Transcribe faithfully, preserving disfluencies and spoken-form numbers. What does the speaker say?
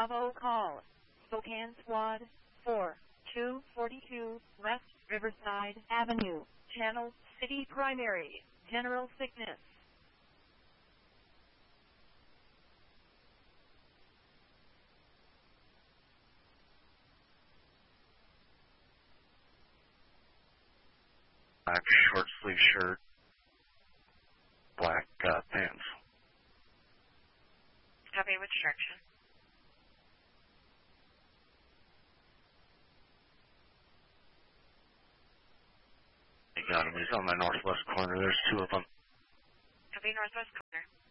Bravo call. Spokane Squad four two forty-two West Riverside Avenue, Channel City Primary, General Sickness. Black short sleeve shirt, black uh, pants. Copy, which direction? You got him. He's on the northwest corner. There's two of them. Copy, northwest corner.